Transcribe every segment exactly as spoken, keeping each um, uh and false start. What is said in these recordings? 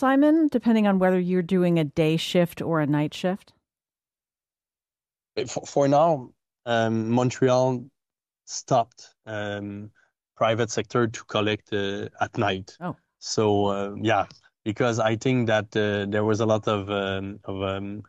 Simon, depending on whether you're doing a day shift or a night shift? For, for now, um, Montreal stopped um, private sector to collect uh, at night. Oh. So uh, yeah, because I think that uh, there was a lot of um, of um,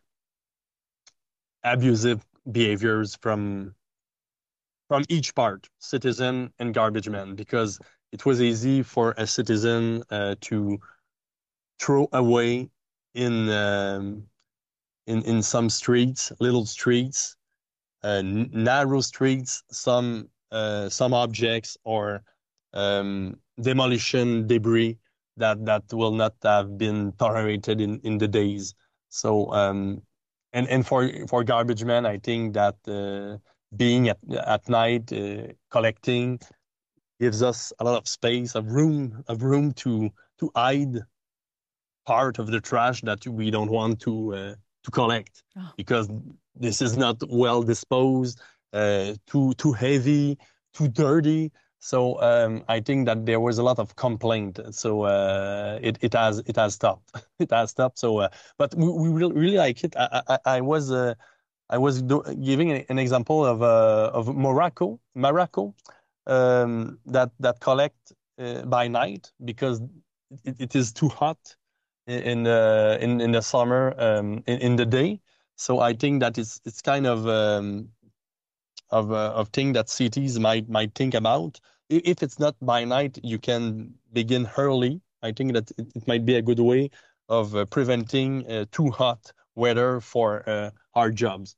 abusive behaviors from from each part, citizen and garbage man, because it was easy for a citizen uh, to throw away in um, in in some streets, little streets, uh, n- narrow streets, some uh, some objects or um, demolition debris that that will not have been tolerated in in the days. So um, and and for for garbage men, I think that uh, being at at night uh, collecting gives us a lot of space, of room, of room to to hide part of the trash that we don't want to uh, to collect Oh. because this is not well disposed, uh, too too heavy, too dirty. So um, I think that there was a lot of complaint. So uh, it it has it has stopped. It has stopped. So, uh, but we, we really really like it. I I, I was uh, I was do- giving an example of uh, of Morocco, Morocco, um, that that collect uh, by night because it, it is too hot in the in in the summer um, in, in the day. So I think that it's it's kind of um, of uh, of thing that cities might might think about. If it's not by night, you can begin early. I think that it, it might be a good way of uh, preventing uh, too hot weather for uh, our jobs.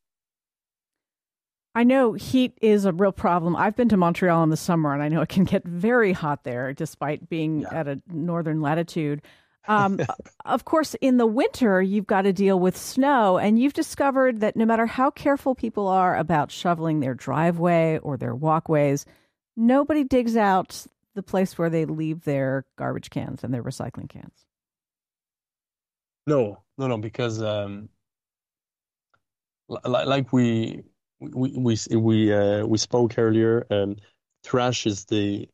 I know heat is a real problem. I've been to Montreal in the summer, and I know it can get very hot there, despite being Yeah. at a northern latitude. Um, of course, in the winter, you've got to deal with snow, and you've discovered that no matter how careful people are about shoveling their driveway or their walkways, nobody digs out the place where they leave their garbage cans and their recycling cans. No, no, no, because um, li- like we we we we uh, we spoke earlier, um, trash is the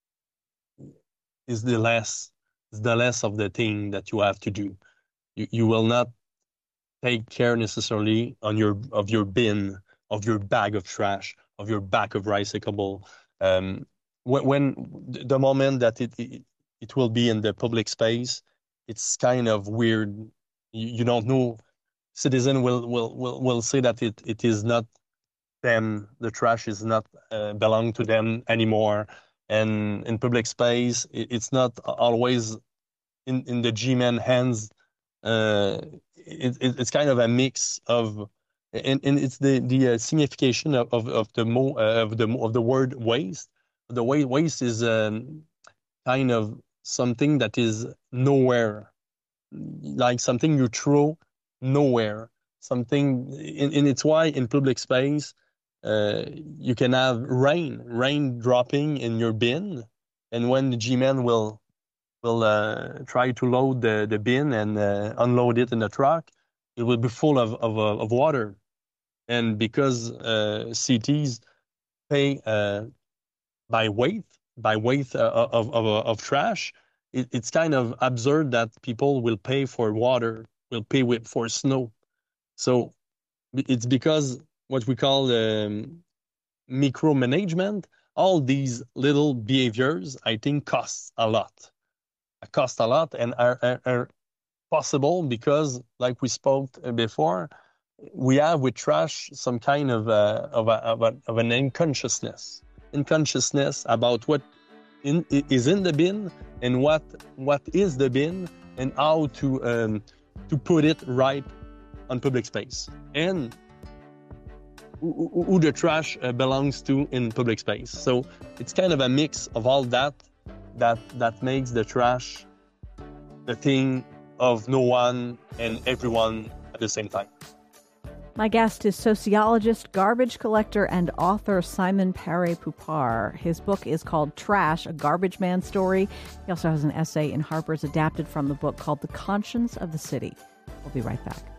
is the less is the less of the thing that you have to do. You you will not take care necessarily on your of your bin, of your bag of trash, of your bag of recyclable. Um, when, when the moment that it, it it will be in the public space, it's kind of weird. You, you don't know. Citizen will will will will say that it it is not them. The trash is not uh, belong to them anymore. And in public space, it, it's not always in in the G-man hands. Uh, it, it, it's kind of a mix of, and, and it's the the uh, signification of of, of the mo uh, of the of the word waste. The way waste is um, kind of something that is nowhere, like something you throw nowhere. Something, and, and it's why in public space uh, you can have rain, rain dropping in your bin, and when the G-man will will uh, try to load the, the bin and uh, unload it in the truck, it will be full of of, uh, of water. And because uh, cities pay uh, by weight, by weight uh, of, of, of trash, it, it's kind of absurd that people will pay for water, will pay with, for snow. So it's because what we call um, micromanagement, all these little behaviors, I think, costs a lot. Cost a lot and are, are, are possible because, like we spoke before, we have with trash some kind of uh, of, a, of, a, of an unconsciousness, unconsciousness about what in, is in the bin and what what is the bin and how to um, to put it right on public space and who, who the trash uh, belongs to in public space. So it's kind of a mix of all that that that makes the trash the thing of no one and everyone at the same time. My guest is sociologist, garbage collector, and author Simon Paré-Poupart. His book is called Trash, A Garbage Man Story. He also has an essay in Harper's adapted from the book called The Conscience of the City. We'll be right back.